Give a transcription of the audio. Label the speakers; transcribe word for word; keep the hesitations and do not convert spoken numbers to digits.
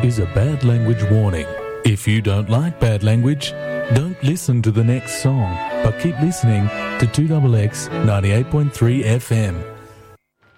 Speaker 1: is a bad language warning. If you don't like bad language, don't listen to the next song, but keep listening to two X X ninety-eight point three F M.